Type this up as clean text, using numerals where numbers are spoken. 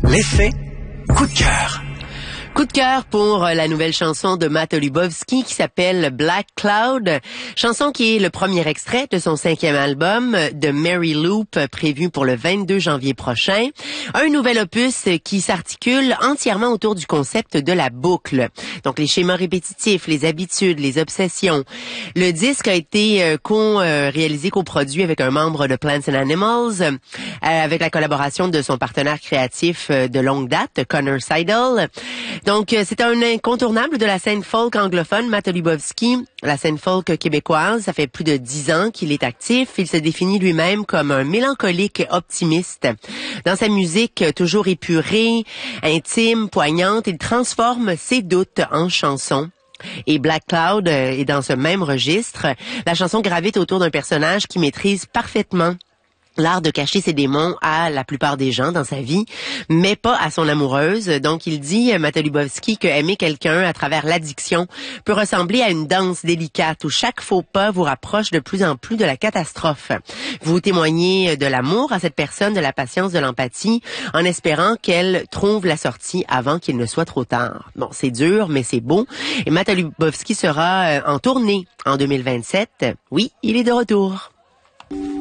L'effet coup de cœur. Coup de cœur pour la nouvelle chanson de Matt Lubowski qui s'appelle Black Cloud. Chanson qui est le premier extrait de son 5e album de Mary Loop prévu pour le 22 janvier prochain. Un nouvel opus qui s'articule entièrement autour du concept de la boucle. Donc les schémas répétitifs, les habitudes, les obsessions. Le disque a été réalisé, coproduit avec un membre de Plants and Animals, avec la collaboration de son partenaire créatif de longue date, Connor Seidel. Donc, c'est un incontournable de la scène folk anglophone, Matt Lubowski. La scène folk québécoise, ça fait plus de 10 ans qu'il est actif. Il se définit lui-même comme un mélancolique optimiste. Dans sa musique toujours épurée, intime, poignante, il transforme ses doutes en chansons. Et Black Cloud est dans ce même registre. La chanson gravite autour d'un personnage qui maîtrise parfaitement l'art de cacher ses démons à la plupart des gens dans sa vie, mais pas à son amoureuse. Donc, il dit, Matt Lubowski, que aimer quelqu'un à travers l'addiction peut ressembler à une danse délicate où chaque faux pas vous rapproche de plus en plus de la catastrophe. Vous témoignez de l'amour à cette personne, de la patience, de l'empathie, en espérant qu'elle trouve la sortie avant qu'il ne soit trop tard. Bon, c'est dur, mais c'est beau. Et Matt Lubowski sera en tournée en 2027. Oui, il est de retour.